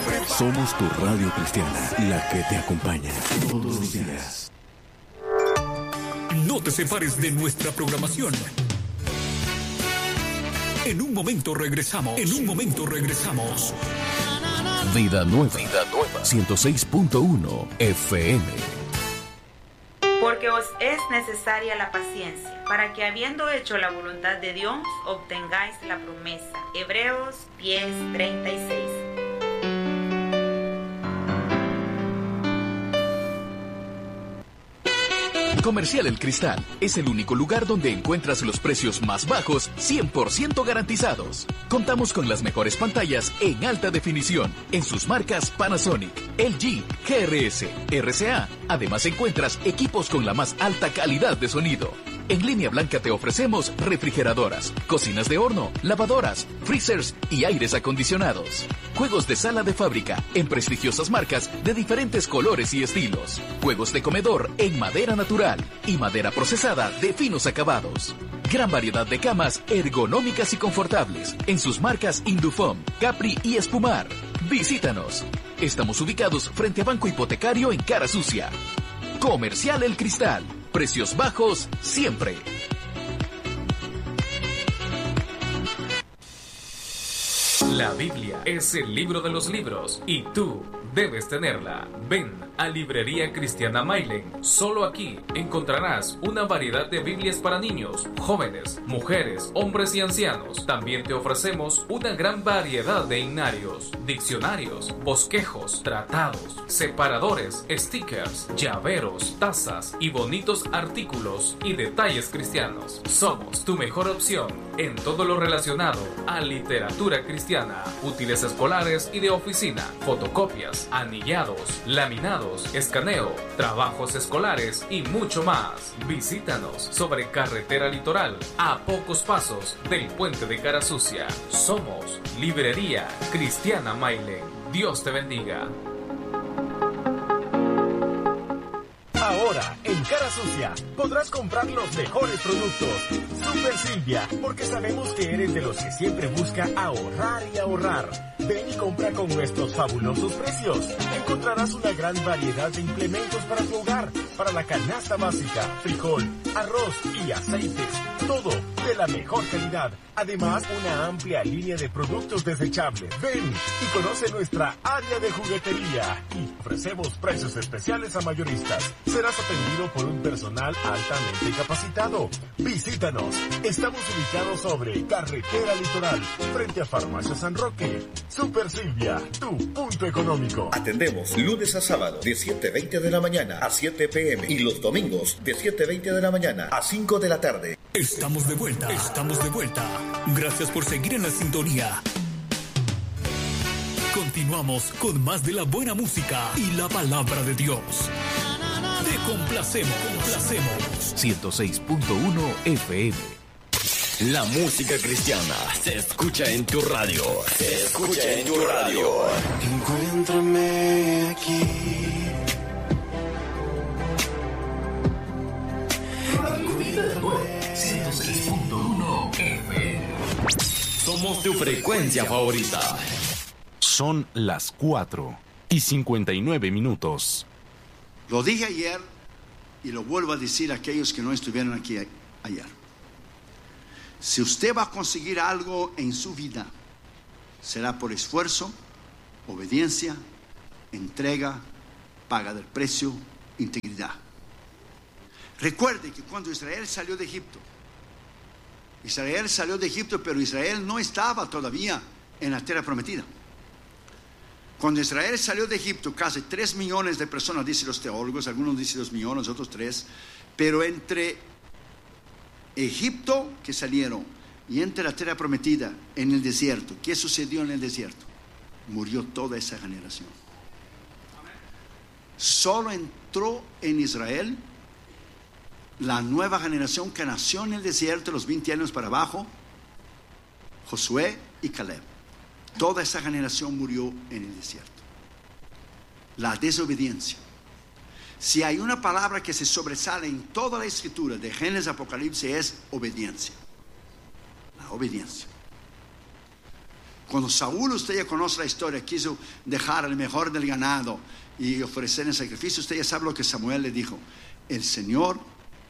Somos tu radio cristiana, la que te acompaña todos los días. No te separes de nuestra programación. En un momento regresamos. Vida Nueva, 106.1 FM. Porque os es necesaria la paciencia, para que habiendo hecho la voluntad de Dios, obtengáis la promesa. Hebreos 10:36. Comercial El Cristal es el único lugar donde encuentras los precios más bajos 100% garantizados. Contamos con las mejores pantallas en alta definición en sus marcas Panasonic, LG, GRS, RCA. Además encuentras equipos con la más alta calidad de sonido. En línea blanca te ofrecemos refrigeradoras, cocinas de horno, lavadoras, freezers y aires acondicionados. Juegos de sala de fábrica en prestigiosas marcas de diferentes colores y estilos. Juegos de comedor en madera natural y madera procesada de finos acabados. Gran variedad de camas ergonómicas y confortables en sus marcas Indufom, Capri y Espumar. Visítanos. Estamos ubicados frente a Banco Hipotecario en Cara Sucia. Comercial El Cristal. Precios bajos siempre. La Biblia es el libro de los libros y tú debes tenerla. Ven a Librería Cristiana Mailen. Solo aquí encontrarás una variedad de Biblias para niños, jóvenes, mujeres, hombres y ancianos. También te ofrecemos una gran variedad de himnarios, diccionarios, bosquejos, tratados, separadores, stickers, llaveros, tazas y bonitos artículos y detalles cristianos. Somos tu mejor opción en todo lo relacionado a literatura cristiana, útiles escolares y de oficina, fotocopias, anillados, laminados, escaneo, trabajos escolares y mucho más. Visítanos sobre Carretera Litoral, a pocos pasos del puente de Cara Sucia. Somos Librería Cristiana Mailen. Dios te bendiga. Ahora, en Cara Sucia, podrás comprar los mejores productos. Super Silvia, porque sabemos que eres de los que siempre busca ahorrar y ahorrar. Ven y compra con nuestros fabulosos precios. Encontrarás una gran variedad de implementos para tu hogar, para la canasta básica, frijol, arroz y aceites. Todo de la mejor calidad. Además, una amplia línea de productos desechables. Ven y conoce nuestra área de juguetería. Y ofrecemos precios especiales a mayoristas. Serás atendido por un personal altamente capacitado. Visítanos. Estamos ubicados sobre Carretera Litoral, frente a Farmacia San Roque. Super Silvia, tu punto económico. Atendemos lunes a sábado de 7:20 de la mañana a 7 p.m. y los domingos de 7:20 de la mañana a 5 de la tarde. Estamos de vuelta. Gracias por seguir en la sintonía. Continuamos con más de la buena música y la palabra de Dios. Te complacemos. 106.1 FM. La música cristiana se escucha en tu radio. Encuéntrame aquí. Vida Nueva, 106.1 FM. Somos tu frecuencia favorita. Son las 4:59. Lo dije ayer y lo vuelvo a decir a aquellos que no estuvieron aquí ayer. Si usted va a conseguir algo en su vida, será por esfuerzo, obediencia, entrega, paga del precio, integridad. Recuerde que cuando Israel salió de Egipto, pero Israel no estaba todavía en la tierra prometida. Cuando Israel salió de Egipto, casi 3 millones de personas, dicen los teólogos, algunos dicen 2 millones, otros 3, pero entre Egipto que salieron y entre la tierra prometida en el desierto, ¿qué sucedió en el desierto? Murió toda esa generación. Solo entró en Israel la nueva generación que nació en el desierto, los 20 años para abajo, Josué y Caleb. Toda esa generación murió en el desierto. La desobediencia. Si hay una palabra que se sobresale en toda la escritura de Génesis a Apocalipsis, es obediencia. La obediencia. Cuando Saúl, usted ya conoce la historia, quiso dejar el mejor del ganado y ofrecer en sacrificio, usted ya sabe lo que Samuel le dijo. El Señor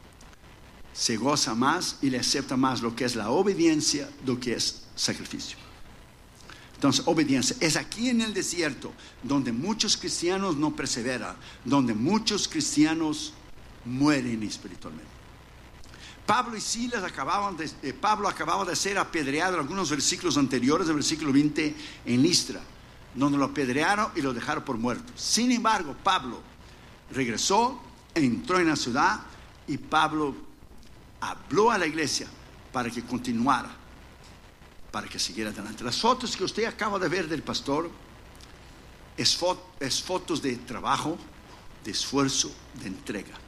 se goza más y le acepta más lo que es la obediencia, lo que es sacrificio. Entonces, obediencia. Es aquí en el desierto donde muchos cristianos no perseveran, donde muchos cristianos mueren espiritualmente. Pablo y Silas Pablo acababa de ser apedreado en algunos versículos anteriores, del versículo 20 en Listra, donde lo apedrearon y lo dejaron por muerto. Sin embargo, Pablo regresó, entró en la ciudad y Pablo habló a la iglesia para que continuara, para que siguiera adelante. Las fotos que usted acaba de ver del pastor es fotos de trabajo, de esfuerzo, de entrega.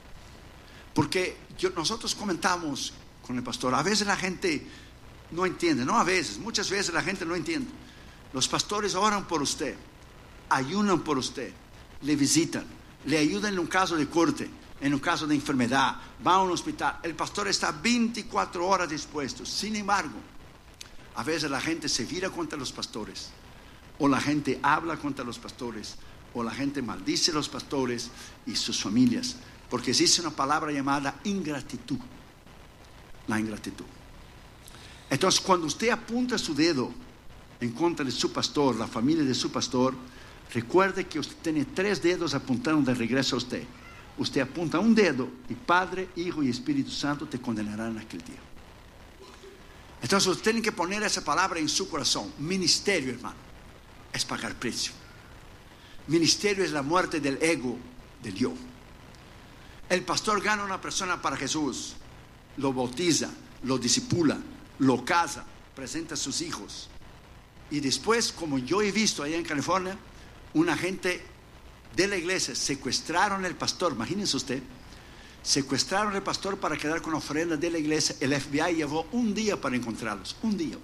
Porque nosotros comentamos con el pastor, a veces la gente no entiende, no a veces, muchas veces la gente no entiende. Los pastores oran por usted, ayunan por usted, le visitan, le ayudan en un caso de corte, en un caso de enfermedad, va a un hospital. El pastor está 24 horas dispuesto. Sin embargo, a veces la gente se vira contra los pastores, o la gente habla contra los pastores, o la gente maldice a los pastores y sus familias, porque existe una palabra llamada ingratitud. La ingratitud. Entonces, cuando usted apunta su dedo en contra de su pastor, la familia de su pastor, recuerde que usted tiene 3 dedos apuntando de regreso a usted. Usted apunta un dedo y Padre, Hijo y Espíritu Santo te condenarán en aquel día. Entonces usted tiene que poner esa palabra en su corazón. Ministerio, hermano, es pagar precio. Ministerio es la muerte del ego, del yo. El pastor gana a una persona para Jesús, lo bautiza, lo discipula, lo casa, presenta a sus hijos. Y después, como yo he visto allá en California, una gente de la iglesia secuestraron al pastor. Imagínense usted, secuestraron al pastor para quedar con ofrendas de la iglesia. El FBI llevó un día para encontrarlos, un día.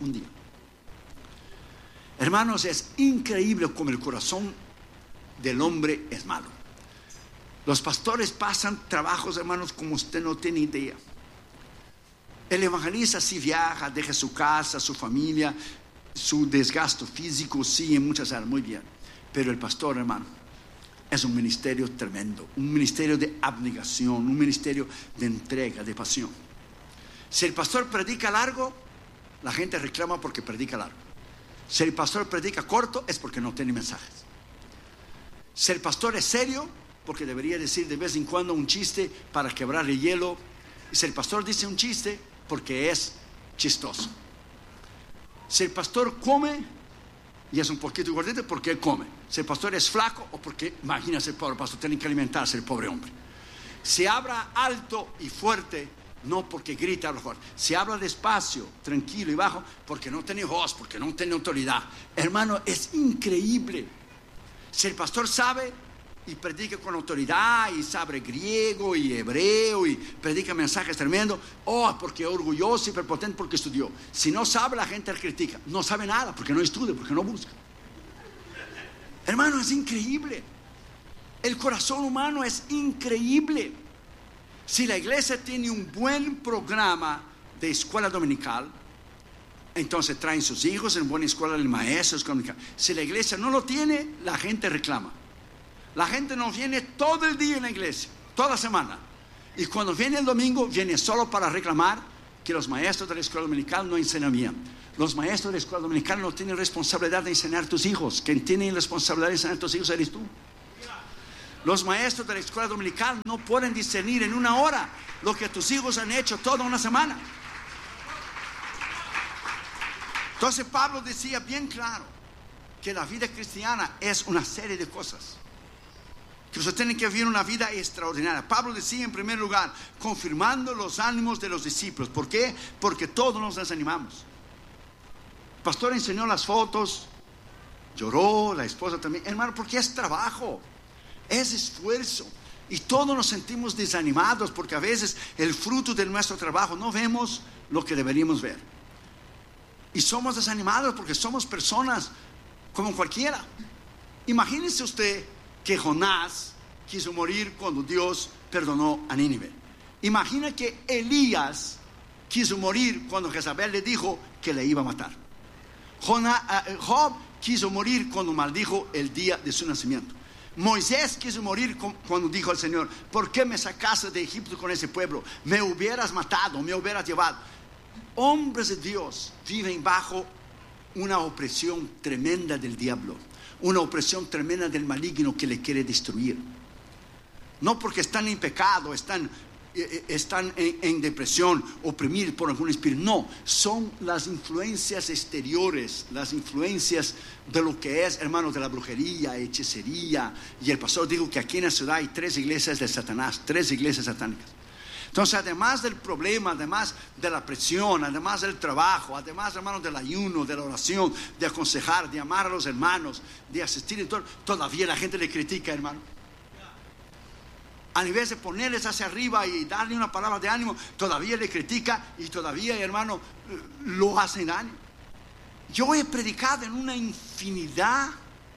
Hermanos, es increíble como el corazón del hombre es malo. Los pastores pasan trabajos, hermanos, como usted no tiene idea. El evangelista sí viaja, deja su casa, su familia, su desgasto físico, sí, en muchas áreas, muy bien. Pero el pastor, hermano, es un ministerio tremendo, un ministerio de abnegación, un ministerio de entrega, de pasión. Si el pastor predica largo, la gente reclama porque predica largo. Si el pastor predica corto, es porque no tiene mensajes. Si el pastor es serio, porque debería decir de vez en cuando un chiste para quebrar el hielo. Y si el pastor dice un chiste, porque es chistoso. Si el pastor come y es un poquito gordito, porque él come. Si el pastor es flaco, o porque, imagínese, el pobre pastor tiene que alimentarse, el pobre hombre. Si habla alto y fuerte, no porque grita, habla fuerte. Si habla despacio, tranquilo y bajo, porque no tiene voz, porque no tiene autoridad. Hermano, es increíble. Si el pastor sabe y predica con autoridad y sabe griego y hebreo y predica mensajes tremendos, porque es orgulloso y prepotente porque estudió. Si no sabe, la gente le critica. No sabe nada porque no estudia, porque no busca. Hermano, es increíble. El corazón humano es increíble. Si la iglesia tiene un buen programa de escuela dominical, entonces traen sus hijos en buena escuela del maestro. Si la iglesia no lo tiene, la gente reclama. La gente no viene todo el día en la iglesia, toda la semana. Y cuando viene el domingo, viene solo para reclamar que los maestros de la escuela dominical no enseñan bien. Los maestros de la escuela dominical no tienen responsabilidad de enseñar a tus hijos. Quien tiene responsabilidad de enseñar a tus hijos eres tú. Los maestros de la escuela dominical no pueden discernir en una hora lo que tus hijos han hecho toda una semana. Entonces Pablo decía bien claro que la vida cristiana es una serie de cosas, que usted tiene que vivir una vida extraordinaria. Pablo decía en primer lugar, confirmando los ánimos de los discípulos. ¿Por qué? Porque todos nos desanimamos. El pastor enseñó las fotos, lloró, la esposa también. Hermano, porque es trabajo, es esfuerzo. Y todos nos sentimos desanimados porque a veces el fruto de nuestro trabajo no vemos lo que deberíamos ver. Y somos desanimados porque somos personas como cualquiera. Imagínese usted que Jonás quiso morir cuando Dios perdonó a Nínive. Imagina que Elías quiso morir cuando Jezabel le dijo que le iba a matar. Job quiso morir cuando maldijo el día de su nacimiento. Moisés quiso morir cuando dijo al Señor: ¿por qué me sacaste de Egipto con ese pueblo? Me hubieras matado, me hubieras llevado. Hombres de Dios viven bajo una opresión tremenda del diablo, una opresión tremenda del maligno que le quiere destruir. No porque están en pecado, están en depresión, oprimidos por algún espíritu. No, son las influencias exteriores, las influencias de lo que es, hermanos, de la brujería, hechicería. Y el pastor dijo que aquí en la ciudad hay 3 iglesias de Satanás, 3 iglesias satánicas. Entonces, además del problema, además de la presión, además del trabajo, además, hermanos, del ayuno, de la oración, de aconsejar, de amar a los hermanos, de asistir y todo, todavía la gente le critica, hermano. A nivel de ponerles hacia arriba y darle una palabra de ánimo, todavía le critica y todavía, hermano, lo hacen daño. Yo he predicado en una infinidad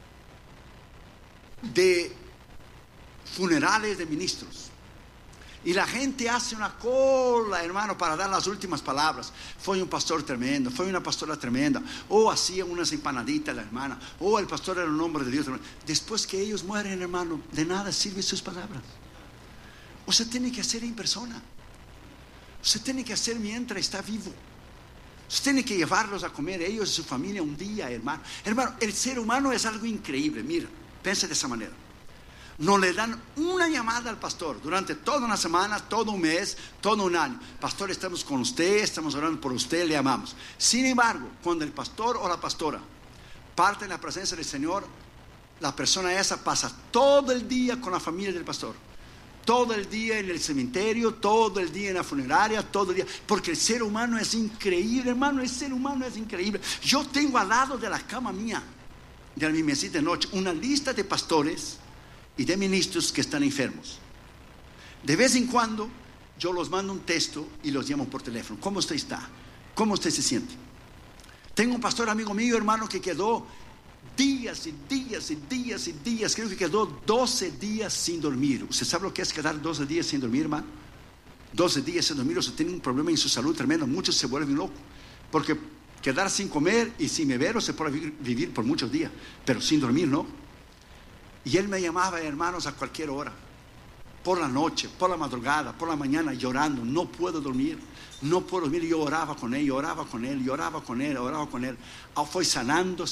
de funerales de ministros. Y la gente hace una cola, hermano, para dar las últimas palabras. Fue un pastor tremendo, fue una pastora tremenda. O hacía unas empanaditas la hermana. O el pastor era un hombre de Dios. Después que ellos mueren, hermano, de nada sirven sus palabras. Usted tiene que hacer en persona. Usted tiene que hacer mientras está vivo. Usted tiene que llevarlos a comer, ellos y su familia, un día, hermano. Hermano, el ser humano es algo increíble. Mira, piensa de esa manera. No le dan una llamada al pastor durante toda una semana, todo un mes, todo un año. Pastor, estamos con usted, estamos orando por usted, le amamos. Sin embargo, cuando el pastor o la pastora parte en la presencia del Señor, la persona esa pasa todo el día con la familia del pastor, todo el día en el cementerio, todo el día en la funeraria, todo el día, porque el ser humano es increíble, hermano. El ser humano es increíble. Yo tengo al lado de la cama mía, de mi mesita de noche, una lista de pastores y de ministros que están enfermos. De vez en cuando yo los mando un texto y los llamo por teléfono. ¿Cómo usted está? ¿Cómo usted se siente? Tengo un pastor amigo mío, hermano, que quedó días y días y días y días, creo que quedó 12 días sin dormir. ¿Usted sabe lo que es quedar 12 días sin dormir, hermano? 12 días sin dormir. Usted tiene un problema en su salud tremendo. Muchos se vuelven locos, porque quedar sin comer y sin beber se puede vivir por muchos días, pero sin dormir no. Y él me llamaba, hermanos, a cualquier hora, por la noche, por la madrugada, por la mañana, llorando. No puedo dormir, no puedo dormir. Yo oraba con él, oraba con él, oraba con él, oraba con él. Fue sanando.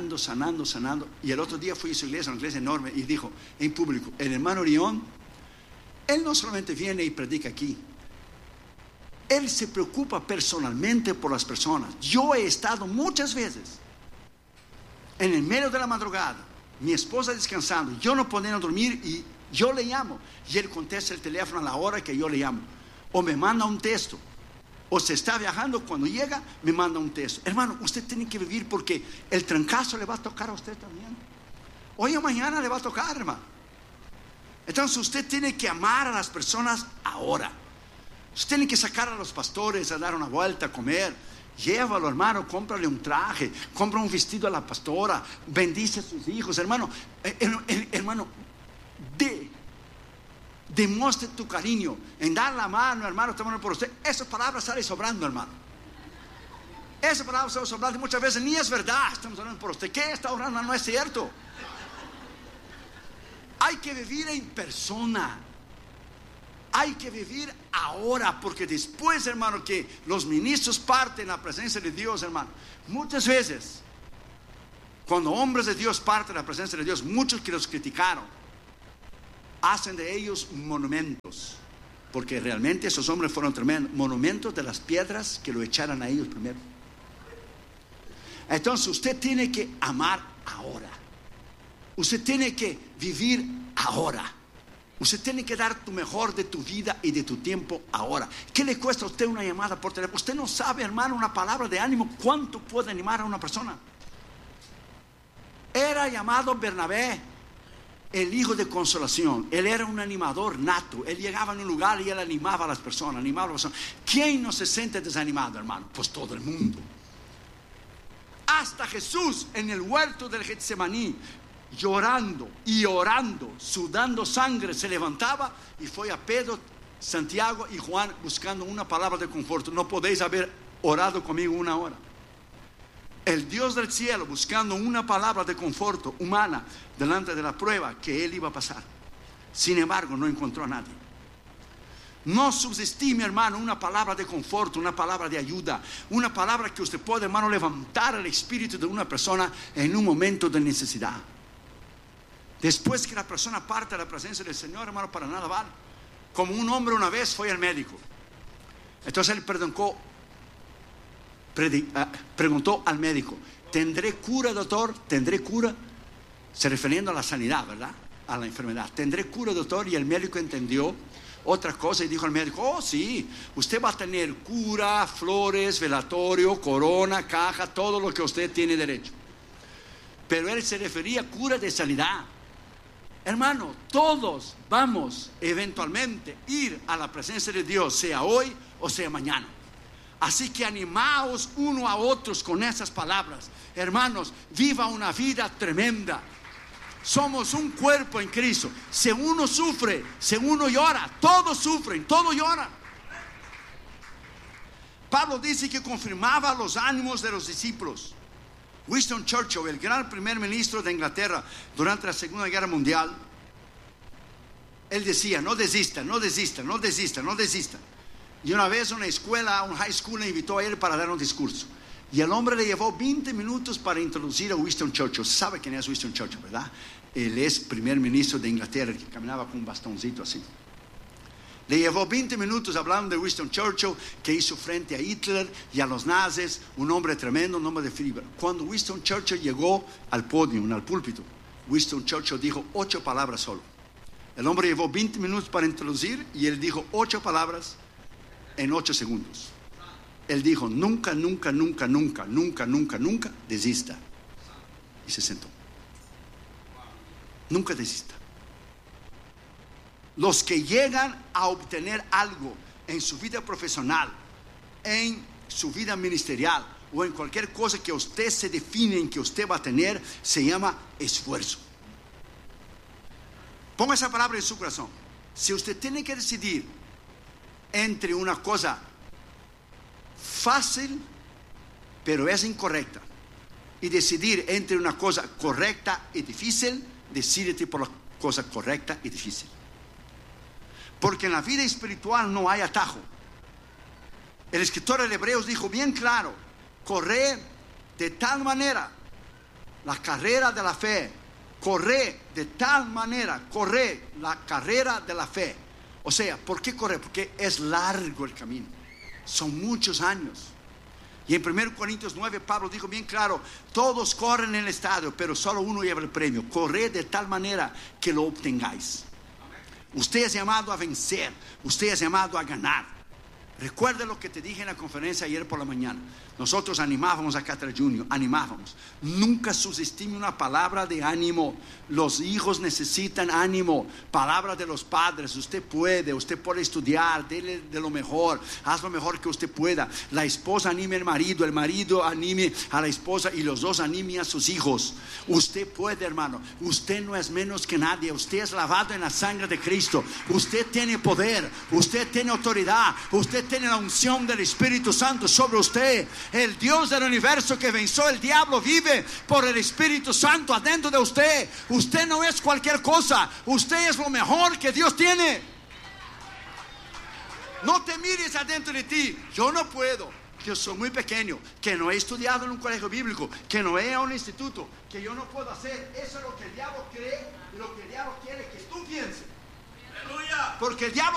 Y el otro día fui a su iglesia, una iglesia enorme, y dijo en público: el hermano Orión, él no solamente viene y predica aquí, él se preocupa personalmente por las personas. Yo he estado muchas veces en el medio de la madrugada, mi esposa descansando, yo no podía dormir, y yo le llamo y él contesta el teléfono a la hora que yo le llamo, o me manda un texto, o se está viajando, cuando llega me manda un texto. Hermano, usted tiene que vivir, porque el trancazo le va a tocar a usted también. Hoy o mañana le va a tocar, hermano. Entonces usted tiene que amar a las personas ahora. Usted tiene que sacar a los pastores a dar una vuelta, a comer. Llévalo, hermano, cómprale un traje, compra un vestido a la pastora, bendice a sus hijos, hermano. Hermano, demuestre tu cariño en dar la mano, hermano, estamos orando por usted. Esas palabras salen sobrando, hermano. Esas palabras salen sobrando, muchas veces ni es verdad. Estamos orando por usted. ¿Qué está orando? No es cierto. Hay que vivir en persona. Hay que vivir ahora, porque después, hermano, que los ministros parten en la presencia de Dios, hermano, muchas veces, cuando hombres de Dios parten en la presencia de Dios, muchos que los criticaron, hacen de ellos monumentos, porque realmente esos hombres fueron tremendos, monumentos de las piedras que lo echaran a ellos primero. Entonces usted tiene que amar ahora. Usted tiene que vivir ahora. Usted tiene que dar tu mejor de tu vida y de tu tiempo ahora. ¿Qué le cuesta a usted una llamada por teléfono? Usted no sabe, hermano, una palabra de ánimo, cuánto puede animar a una persona. Era llamado Bernabé el hijo de consolación. Él era un animador nato. Él llegaba en un lugar y él animaba a las personas, ¿Quién no se siente desanimado, hermano? Pues todo el mundo. Hasta Jesús en el huerto del Getsemaní, llorando y orando, sudando sangre, se levantaba y fue a Pedro, Santiago y Juan buscando una palabra de conforto. No podéis haber orado conmigo una hora. el Dios del cielo buscando una palabra de conforto humana delante de la prueba que él iba a pasar. Sin embargo, no encontró a nadie. No subestime, hermano, una palabra de conforto, una palabra de ayuda, una palabra que usted puede, hermano, levantar el espíritu de una persona en un momento de necesidad. Después que la persona parte de la presencia del Señor, hermano, para nada vale. Como un hombre una vez fue al médico. Entonces él preguntó al médico: ¿tendré cura, doctor? ¿Tendré cura? Se refiriendo a la sanidad, ¿verdad? A la enfermedad. ¿Tendré cura, doctor? Y el médico entendió otra cosa y dijo al médico: oh sí, usted va a tener cura, flores, velatorio, corona, caja, todo lo que usted tiene derecho. Pero él se refería a cura de sanidad. Hermano, todos vamos eventualmente a ir a la presencia de Dios, sea hoy o sea mañana. Así que animaos uno a otros con esas palabras. Hermanos, viva una vida tremenda. Somos un cuerpo en Cristo. Si uno sufre, si uno llora, todos sufren, todos lloran. Pablo dice que confirmaba los ánimos de los discípulos. Winston Churchill, el gran primer ministro de Inglaterra durante la Segunda Guerra Mundial, él decía: no desista, no desista, no desista, no desista. Y una vez una escuela, un high school, le invitó a él para dar un discurso. Y el hombre le llevó 20 minutos para introducir a Winston Churchill. ¿Sabe quién es Winston Churchill, verdad? Él es primer ministro de Inglaterra, que caminaba con un bastoncito así. Le llevó 20 minutos hablando de Winston Churchill, que hizo frente a Hitler y a los nazis, un hombre tremendo, un hombre de fibra. Cuando Winston Churchill llegó al podio, al púlpito, Winston Churchill dijo 8 palabras solo. El hombre llevó 20 minutos para introducir y él dijo 8 palabras en 8 segundos. Él dijo: nunca, nunca, nunca, nunca, nunca, nunca, nunca desista. Y se sentó. Nunca desista. Los que llegan a obtener algo en su vida profesional, en su vida ministerial o en cualquier cosa que usted se define en que usted va a tener, se llama esfuerzo. Ponga esa palabra en su corazón. Si usted tiene que decidir entre una cosa fácil pero es incorrecta y decidir entre una cosa correcta y difícil, decídete por la cosa correcta y difícil. Porque en la vida espiritual no hay atajo. El escritor de Hebreos dijo bien claro: corre de tal manera la carrera de la fe. Corre de tal manera, corre la carrera de la fe. O sea, ¿por qué correr? Porque es largo el camino. Son muchos años. Y en 1 Corintios 9 Pablo dijo bien claro: todos corren en el estadio, pero solo uno lleva el premio. Corred de tal manera que lo obtengáis. Usted es llamado a vencer. Usted es llamado a ganar. Recuerda lo que te dije en la conferencia ayer por la mañana. Nosotros animábamos a Catra Junior, animábamos. Nunca subestime una palabra de ánimo. Los hijos necesitan ánimo. Palabra de los padres: usted puede estudiar, dele de lo mejor, haz lo mejor que usted pueda. La esposa anime al marido, el marido anime a la esposa y los dos animen a sus hijos. Usted puede, hermano. Usted no es menos que nadie. Usted es lavado en la sangre de Cristo. Usted tiene poder, usted tiene autoridad, usted tiene la unción del Espíritu Santo sobre usted. El Dios del universo que venció el diablo vive por el Espíritu Santo adentro de usted. Usted no es cualquier cosa. Usted es lo mejor que Dios tiene. No te mires adentro de ti: yo no puedo, yo soy muy pequeño, que no he estudiado en un colegio bíblico, que no he ido a un instituto, que yo no puedo hacer. Eso es lo que el diablo cree y lo que el diablo quiere que tú pienses. Porque el diablo